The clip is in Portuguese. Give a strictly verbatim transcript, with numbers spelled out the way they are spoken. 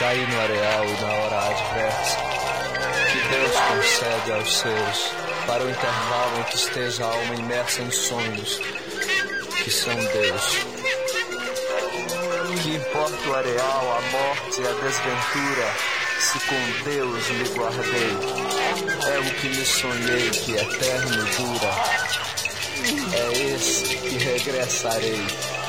cair no areal e na hora adversa, que Deus concede aos seus, para o intervalo em que esteja a alma imersa em sonhos, que são Deus. Que importa o areal, a morte e a desventura, se com Deus me guardei. É o que me sonhei que eterno dura, é esse que regressarei.